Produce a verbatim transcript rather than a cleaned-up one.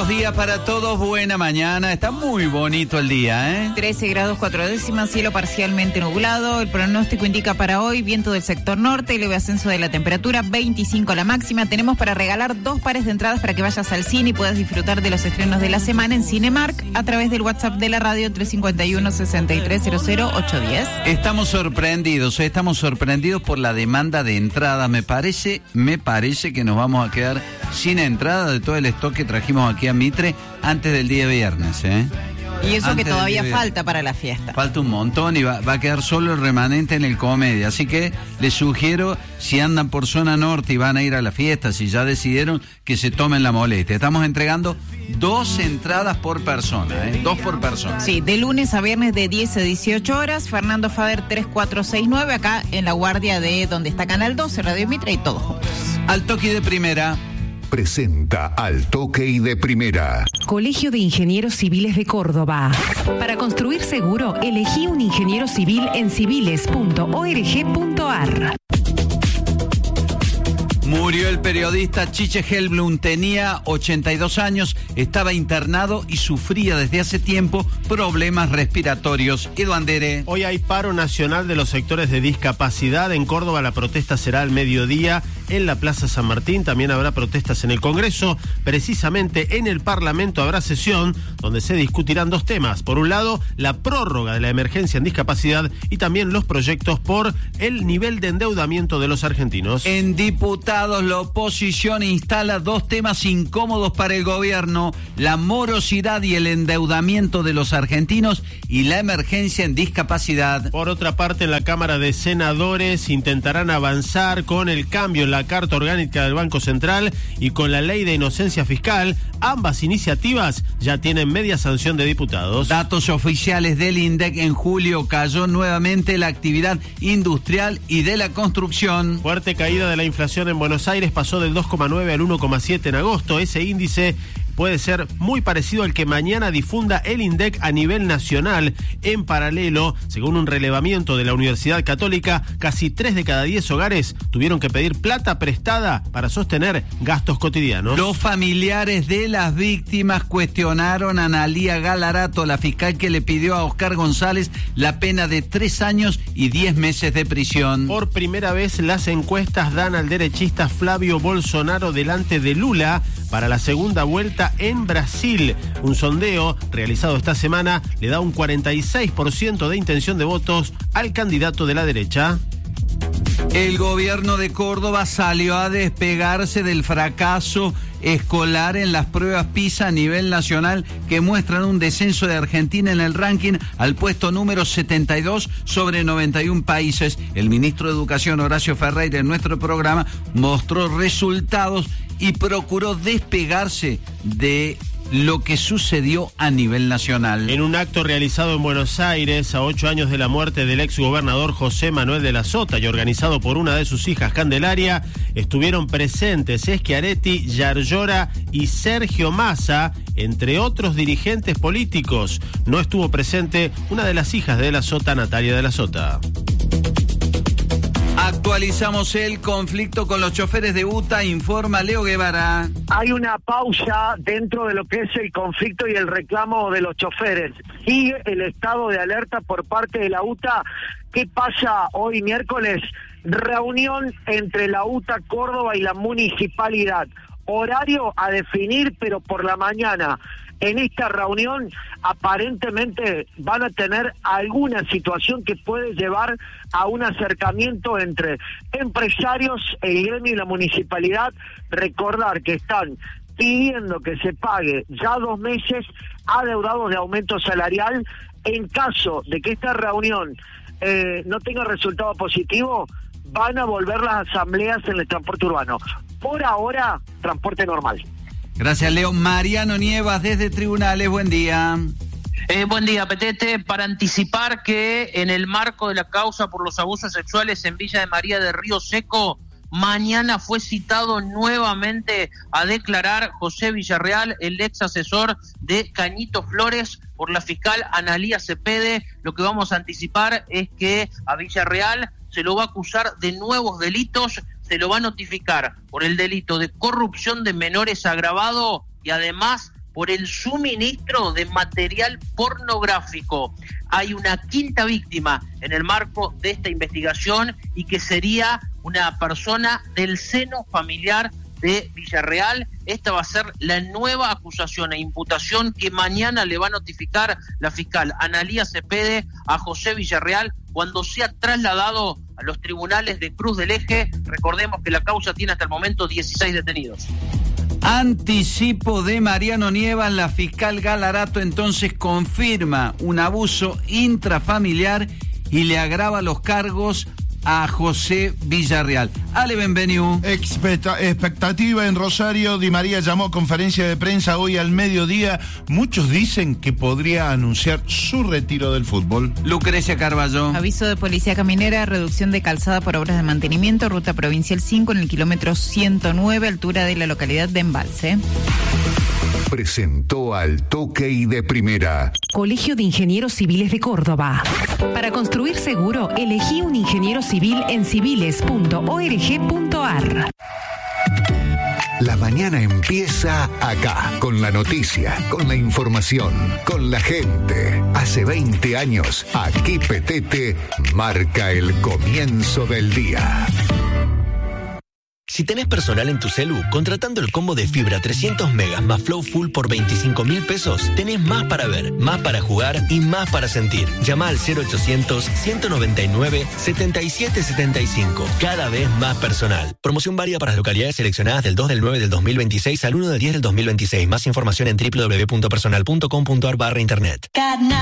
Buenos días para todos, buena mañana. Está muy bonito el día, ¿eh? trece grados cuatro décimas, cielo parcialmente nublado. El pronóstico indica para hoy viento del sector norte, leve ascenso de la temperatura, veinticinco la máxima. Tenemos para regalar dos pares de entradas para que vayas al cine y puedas disfrutar de los estrenos de la semana en Cinemark a través del WhatsApp de la radio tres cinco uno, seis tres cero cero, ocho uno cero. Estamos sorprendidos, ¿eh? estamos sorprendidos por la demanda de entradas. Me parece, me parece que nos vamos a quedar sin entrada de todo el stock que trajimos aquí a Mitre antes del día viernes, ¿eh? Y eso Antes que todavía de... falta para la fiesta. Falta un montón y va, va a quedar solo el remanente en el Comedia. Así que les sugiero, si andan por zona norte y van a ir a la fiesta, si ya decidieron, que se tomen la molestia. Estamos entregando dos entradas por persona, ¿eh? Dos por persona. Sí, de lunes a viernes de diez a dieciocho horas. Fernando Fader tres cuatro seis nueve, acá en la guardia de donde está Canal doce, Radio Mitre y todos juntos. Al toque de primera. Presenta Al Toque y de Primera. Colegio de Ingenieros Civiles de Córdoba. Para construir seguro, elegí un ingeniero civil en civiles punto org punto ar. Murió el periodista Chiche Helblum, tenía ochenta y dos años, estaba internado y sufría desde hace tiempo problemas respiratorios. Edu Andere. Hoy hay paro nacional de los sectores de discapacidad. En Córdoba la protesta será al mediodía en la Plaza San Martín. También habrá protestas en el Congreso. Precisamente en el Parlamento habrá sesión donde se discutirán dos temas. Por un lado, la prórroga de la emergencia en discapacidad y también los proyectos por el nivel de endeudamiento de los argentinos. En diputados, la oposición instala dos temas incómodos para el gobierno: la morosidad y el endeudamiento de los argentinos y la emergencia en discapacidad. Por otra parte, en la Cámara de Senadores intentarán avanzar con el cambio en la Carta Orgánica del Banco Central y con la Ley de Inocencia Fiscal. Ambas iniciativas ya tienen media sanción de diputados. Datos oficiales del INDEC: en julio cayó nuevamente la actividad industrial y de la construcción. Fuerte caída de la inflación en Buenos Aires, pasó del dos coma nueve al uno coma siete en agosto. Ese índice puede ser muy parecido al que mañana difunda el INDEC a nivel nacional. En paralelo, según un relevamiento de la Universidad Católica, casi tres de cada diez hogares tuvieron que pedir plata prestada para sostener gastos cotidianos. Los familiares de las víctimas cuestionaron a Analía Galarato, la fiscal que le pidió a Oscar González la pena de tres años y diez meses de prisión. Por primera vez las encuestas dan al derechista Flavio Bolsonaro delante de Lula para la segunda vuelta en Brasil. Un sondeo realizado esta semana le da un cuarenta y seis por ciento de intención de votos al candidato de la derecha. El gobierno de Córdoba salió a despegarse del fracaso escolar en las pruebas PISA a nivel nacional, que muestran un descenso de Argentina en el ranking al puesto número setenta y dos sobre noventa y uno países. El ministro de Educación, Horacio Ferreira, en nuestro programa mostró resultados y procuró despegarse de lo que sucedió a nivel nacional. En un acto realizado en Buenos Aires a ocho años de la muerte del exgobernador José Manuel de la Sota y organizado por una de sus hijas, Candelaria, estuvieron presentes Schiaretti, Yarlora y Sergio Massa, entre otros dirigentes políticos. No estuvo presente una de las hijas de la Sota, Natalia de la Sota. Actualizamos el conflicto con los choferes de UTA, informa Leo Guevara. Hay una pausa dentro de lo que es el conflicto y el reclamo de los choferes. Sigue el estado de alerta por parte de la UTA. ¿Qué pasa hoy miércoles? Reunión entre la UTA Córdoba y la municipalidad. Horario a definir, pero por la mañana. En esta reunión aparentemente van a tener alguna situación que puede llevar a un acercamiento entre empresarios, el gremio y la municipalidad. Recordar que están pidiendo que se pague ya dos meses adeudados de aumento salarial. En caso de que esta reunión eh, no tenga resultado positivo, van a volver las asambleas en el transporte urbano. Por ahora, transporte normal. Gracias, Leo. Mariano Nievas, desde Tribunales, buen día. Eh, buen día, Petete. Para anticipar que en el marco de la causa por los abusos sexuales en Villa de María de Río Seco, mañana fue citado nuevamente a declarar José Villarreal, el ex asesor de Cañito Flores, por la fiscal Analía Cepede. Lo que vamos a anticipar es que a Villarreal se lo va a acusar de nuevos delitos, se lo va a notificar por el delito de corrupción de menores agravado y además por el suministro de material pornográfico. Hay una quinta víctima en el marco de esta investigación y que sería una persona del seno familiar de Villarreal. Esta va a ser la nueva acusación e imputación que mañana le va a notificar la fiscal Analía Cepede a José Villarreal cuando sea trasladado a los tribunales de Cruz del Eje. Recordemos que la causa tiene hasta el momento dieciséis detenidos. Anticipo de Mariano Nievas, la fiscal Galarato entonces confirma un abuso intrafamiliar y le agrava los cargos a José Villarreal. Ale, bienvenido. Expecta- expectativa en Rosario. Di María llamó a conferencia de prensa hoy al mediodía. Muchos dicen que podría anunciar su retiro del fútbol. Lucrecia Carballo. Aviso de Policía Caminera, reducción de calzada por obras de mantenimiento, ruta provincial cinco en el kilómetro ciento nueve, altura de la localidad de Embalse. Presentó Al Toque y de Primera. Colegio de Ingenieros Civiles de Córdoba. Para construir seguro, elegí un ingeniero civil en civiles punto org punto ar. La mañana empieza acá, con la noticia, con la información, con la gente. Hace veinte años, aquí Petete marca el comienzo del día. Si tenés personal en tu celu, contratando el combo de fibra trescientos megas más Flow Full por veinticinco mil pesos, tenés más para ver, más para jugar y más para sentir. Llama al cero ochocientos, ciento noventa y nueve, setenta y siete setenta y cinco. Cada vez más personal. Promoción válida para las localidades seleccionadas del dos del nueve del dos mil veintiséis al uno del diez del dos mil veintiséis. Más información en doble u doble u doble u punto personal punto com punto ar barra internet.